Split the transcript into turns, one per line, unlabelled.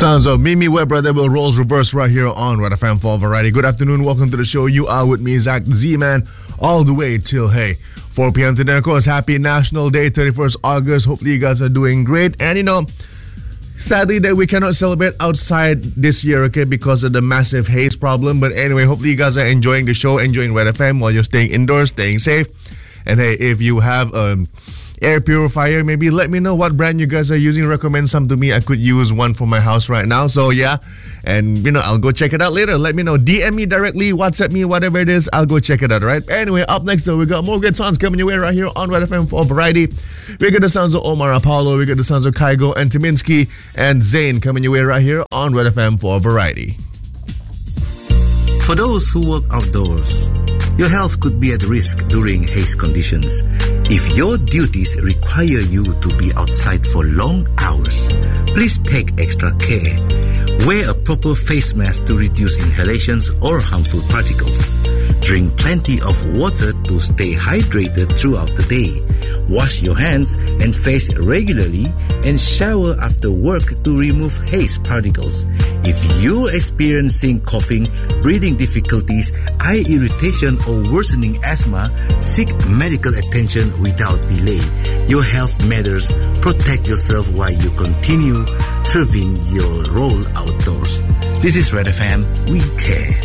Sounds of Mimi Webb, brother, will rolls reverse right here on Red FM for Variety. Good afternoon, welcome to the show. You are with me, Zach Z-Man, all the way till, 4 p.m. today. Of course, happy National Day, 31st August. Hopefully you guys are doing great. And, sadly that we cannot celebrate outside this year, okay, because of the massive haze problem. But anyway, hopefully you guys are enjoying the show, enjoying Red FM while you're staying indoors, staying safe. And hey, if you have air purifier, maybe let me know what brand you guys are using. Recommend some to me. I could use one for my house right now. So yeah, and I'll go check it out later. Let me know. DM me directly, WhatsApp me, whatever it is. I'll go check it out, right? Anyway, up next though, we got more good songs coming your way right here on Red FM for Variety. We got the sounds of Omar Apollo, we got the sounds of Kygo and Tyminski and Zayn coming your way right here on Red FM for Variety.
For those who work outdoors, your health could be at risk during haze conditions. If your duties require you to be outside for long hours, please take extra care. Wear a proper face mask to reduce inhalations or harmful particles. Drink plenty of water to stay hydrated throughout the day. Wash your hands and face regularly and shower after work to remove haze particles. If you're experiencing coughing, breathing difficulties, eye irritation or worsening asthma, seek medical attention without delay. Your health matters. Protect yourself while you continue serving your role outdoors. This is Red FM. We care.